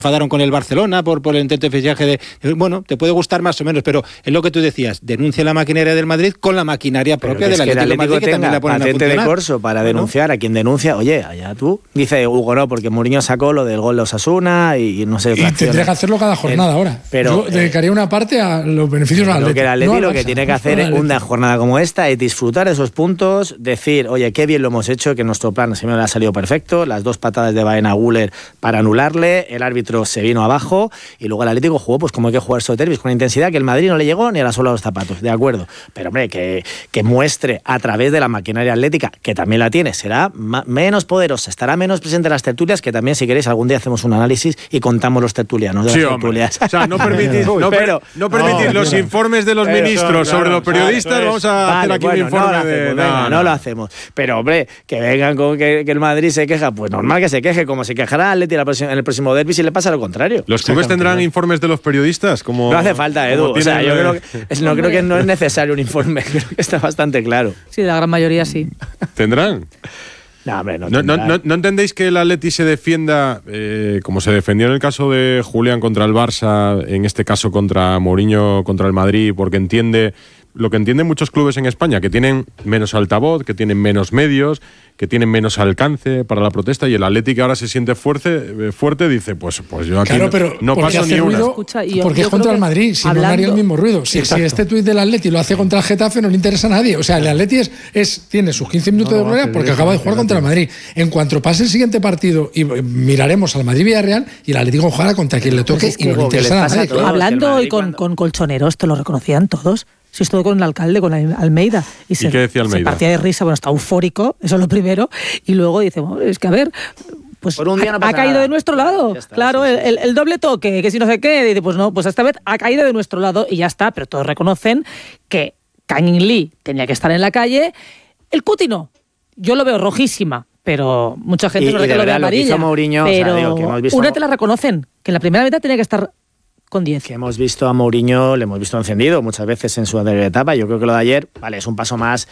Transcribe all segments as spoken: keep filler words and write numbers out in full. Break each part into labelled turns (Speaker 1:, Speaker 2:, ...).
Speaker 1: enfadaron con el Barcelona por, por el intento de fichaje de... Bueno, te puede gustar más o menos, pero es lo que tú decías, denuncia la maquinaria del Madrid con la maquinaria propia del Atlético de Madrid, que también la ponen a funcionar.
Speaker 2: Patente de corso para denunciar, ¿no? A quien denuncia, oye, allá tú. Dice Hugo, no, porque Mourinho sacó lo del gol de Osasuna y, y no sé...
Speaker 3: Y tendría que hacerlo cada jornada el, ahora. Pero, Yo dedicaría eh, una parte a los beneficios al Atlético.
Speaker 2: Lo que el Atlético
Speaker 3: no
Speaker 2: lo que tiene que hacer en una jornada como esta es disfrutar de esos puntos, decir, oye, qué bien lo hemos hecho, que nuestro plan se me ha salido perfecto, las dos patadas de Baena Güler para anularle, el árbitro se vino abajo y luego el Atlético jugó pues como hay que jugar estos derbis, con intensidad que el Madrid no le llegó ni a la sola de los zapatos, de acuerdo, pero hombre, que, que muestre a través de la maquinaria atlética, que también la tiene, será ma- menos poderosa, estará menos presente en las tertulias, que también si queréis algún día hacemos un análisis y contamos los tertulianos de
Speaker 4: sí,
Speaker 2: las
Speaker 4: hombre.
Speaker 2: tertulias.
Speaker 4: O sea, no permitís, no, pero, no permitís no, los informes de los pero, ministros claro, sobre los periodistas, claro, vamos a vale, hacer aquí bueno, un informe no de... Hacemos,
Speaker 2: venga,
Speaker 4: no,
Speaker 2: no,
Speaker 4: no.
Speaker 2: no lo hacemos, pero hombre, que vengan con que, que el Madrid se queja, pues normal que se queje, como se quejará el Atleti en el próximo derbi si le pasa lo contrario.
Speaker 4: ¿Los clubes tendrán informes de los periodistas? Como,
Speaker 2: no hace falta, Edu. O sea, yo creo que, es, no creo que no es necesario un informe. Creo que está bastante claro.
Speaker 5: Sí, la gran mayoría sí.
Speaker 4: ¿Tendrán?
Speaker 2: No, hombre, no,
Speaker 4: no, no, no, ¿No entendéis que el Atleti se defienda, eh, como se defendió en el caso de Julián contra el Barça, en este caso contra Mourinho, contra el Madrid, porque entiende lo que entienden muchos clubes en España, que tienen menos altavoz, que tienen menos medios, que tienen menos alcance para la protesta, y el Atleti, que ahora se siente fuerte, fuerte dice, pues, pues yo aquí
Speaker 3: claro,
Speaker 4: no,
Speaker 3: pero
Speaker 4: no paso ni una.
Speaker 5: Escucha, yo,
Speaker 3: porque
Speaker 5: yo
Speaker 3: es contra el
Speaker 5: que
Speaker 3: Madrid, si
Speaker 5: hablando,
Speaker 3: no haría el mismo ruido. Si, si este tuit del Atleti lo hace contra el Getafe, no le interesa a nadie. O sea, el Atleti es, es, tiene sus quince minutos no, de gloria porque acaba de jugar contra el Madrid. En cuanto pase el siguiente partido, y miraremos al Madrid-Villarreal, y el Atlético jugará contra quien le toque, pues es que y no le interesa a nadie.
Speaker 5: Todos, hablando hoy con, cuando... con colchoneros, te lo reconocían todos. Si estuvo con el alcalde, con Almeida. Y,
Speaker 4: ¿Y
Speaker 5: se,
Speaker 4: qué decía Almeida?
Speaker 5: Se partía de risa, bueno, está eufórico, eso es lo primero. Y luego dice, bueno, es que a ver, pues
Speaker 2: Por un día no
Speaker 5: ha, ha caído
Speaker 2: nada.
Speaker 5: de nuestro lado.
Speaker 2: Está,
Speaker 5: claro,
Speaker 2: sí, sí.
Speaker 5: El, el doble toque, que si no sé qué. Dice, pues no, pues esta vez ha caído de nuestro lado y ya está. Pero todos reconocen que Kang In Lee tenía que estar en la calle. El Cuti no. Yo lo veo rojísima. Pero mucha gente
Speaker 2: y,
Speaker 5: no recuerda lo de amarilla.
Speaker 2: Lo Mourinho,
Speaker 5: pero
Speaker 2: o sea, digo, que hemos visto...
Speaker 5: una te la reconocen, que en la primera mitad tenía que estar con diez.
Speaker 2: Que hemos visto a Mourinho, le hemos visto encendido muchas veces en su anterior etapa. Yo creo que lo de ayer, vale, es un paso más,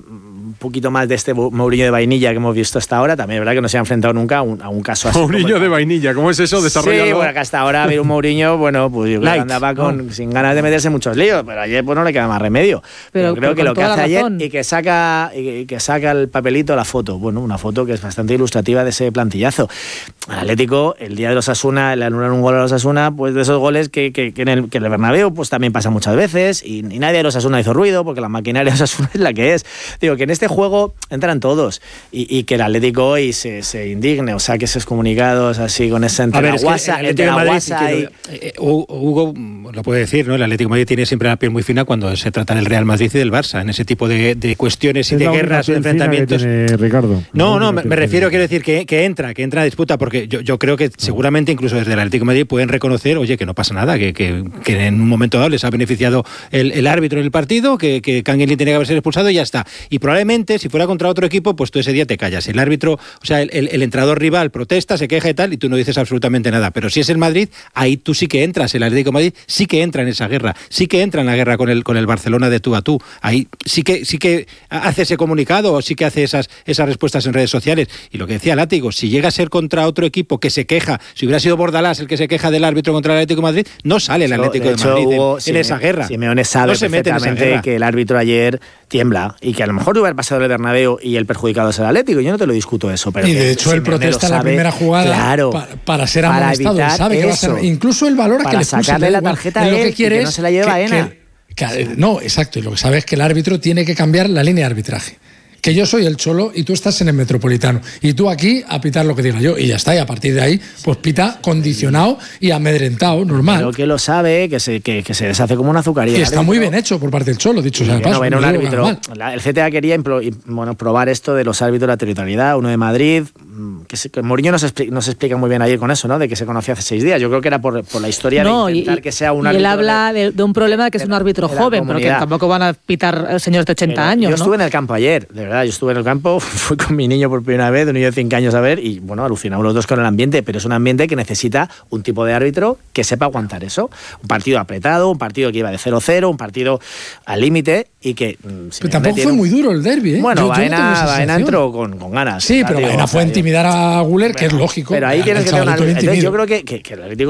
Speaker 2: un poquito más de este Mourinho de vainilla que hemos visto hasta ahora. También es verdad que no se ha enfrentado nunca a un, a un caso así.
Speaker 4: Mourinho de vainilla, ¿cómo es eso? Desarrollado.
Speaker 2: Sí, bueno, que hasta ahora había un Mourinho, bueno, pues yo creo que andaba con, sin ganas de meterse en muchos líos, pero ayer pues no le queda más remedio. Pero, pero creo pero que lo que hace ayer y que saca y que saca el papelito, la foto, bueno, una foto que es bastante ilustrativa de ese plantillazo. Al Atlético, el día de los Osasuna, le anulan un gol a los Osasuna, pues de esos goles que, que, que en el que en el Bernabéu pues también pasa muchas veces, y, y nadie de los Osasuna hizo ruido porque la maquinaria de Osasuna es la que es. Digo que en este juego entran todos, y, y que el Atlético hoy se, se indigne, o sea, que esos comunicados así con esa entre la guasa, entre la guasa y...
Speaker 1: Eh, Hugo lo puede decir, ¿no? El Atlético de Madrid tiene siempre la piel muy fina cuando se trata del Real Madrid y del Barça, en ese tipo de, de cuestiones y
Speaker 6: es
Speaker 1: de guerras o enfrentamientos.
Speaker 6: Tiene, Ricardo.
Speaker 1: No, no, me, me refiero, quiero decir que, que entra, que entra a disputa, porque yo, yo creo que seguramente incluso desde el Atlético de Madrid pueden reconocer, oye, que no pasa nada, que, que, que en un momento dado les ha beneficiado el, el árbitro en el partido, que, que Kang In Lee tiene que haber sido expulsado y ya está. Y probablemente, si fuera contra otro equipo, pues tú ese día te callas. El árbitro, o sea, el, el, el entrenador rival protesta, se queja y tal, y tú no dices absolutamente nada. Pero si es el Madrid, ahí tú sí que entras. El Atlético de Madrid sí que entra en esa guerra, sí que entra en la guerra con el, con el Barcelona de tú a tú. Ahí sí que, sí que hace ese comunicado, o sí que hace esas, esas respuestas en redes sociales. Y lo que decía Látigo, si llega a ser contra otro equipo que se queja, si hubiera sido Bordalás el que se queja del árbitro contra el Atlético de Madrid, no sale el Atlético de,
Speaker 2: de hecho,
Speaker 1: Madrid
Speaker 2: Hugo,
Speaker 1: en,
Speaker 2: Simeone,
Speaker 1: en esa guerra.
Speaker 2: Simeone sabe
Speaker 1: no se
Speaker 2: perfectamente que el árbitro ayer tiembla y que a lo mejor hubiera pasado el Bernabéu y el perjudicado es el Atlético. Yo no te lo discuto eso, pero
Speaker 3: y de hecho él protesta en la primera jugada, claro, pa, para ser
Speaker 2: para
Speaker 3: amonestado. Él sabe que va a ser, incluso el valor que le puso,
Speaker 2: sacarle la tarjeta a él,
Speaker 3: lo que quiere
Speaker 2: y que no se la lleva
Speaker 3: que,
Speaker 2: Ena.
Speaker 3: Que, que, no, exacto. Y lo que sabe es que el árbitro tiene que cambiar la línea de arbitraje. Que yo soy el Cholo y tú estás en el Metropolitano. Y tú aquí a pitar lo que diga yo. Y ya está. Y a partir de ahí, pues pita condicionado y amedrentado, normal.
Speaker 2: Pero que lo sabe, que se, que, que se deshace como una azucarilla.
Speaker 3: Y está muy bien hecho por parte del Cholo, dicho sea de paso.
Speaker 2: No, bueno, un árbitro. La, el C T A quería impro, bueno, probar esto de los árbitros de la territorialidad. Uno de Madrid, que, se, que Mourinho nos explica, nos explica muy bien ayer con eso, ¿no? De que se conoció hace seis días. Yo creo que era por, por la historia no, de intentar
Speaker 5: y,
Speaker 2: que sea un
Speaker 5: y
Speaker 2: árbitro.
Speaker 5: Y él habla de, de un problema de que es un árbitro joven, pero que tampoco van a pitar señores de ochenta
Speaker 2: pero
Speaker 5: años.
Speaker 2: Yo estuve
Speaker 5: ¿no?
Speaker 2: en el campo ayer, de verdad. Yo estuve en el campo. Fui con mi niño por primera vez, de un niño de cinco años a ver, y bueno, alucinamos los dos con el ambiente, pero es un ambiente que necesita un tipo de árbitro que sepa aguantar eso. Un partido apretado, un partido que iba de cero cero, un partido al límite y que... Si
Speaker 3: pero tampoco fue un... muy duro el derbi, ¿eh?
Speaker 2: Bueno,
Speaker 3: yo,
Speaker 2: Baena,
Speaker 3: yo
Speaker 2: Baena entró con, con ganas.
Speaker 3: Sí, pero Baena fue a intimidar a Güler, que es lógico.
Speaker 2: Pero ahí tienes que tener una... Entonces, yo creo que, que, que el Atlético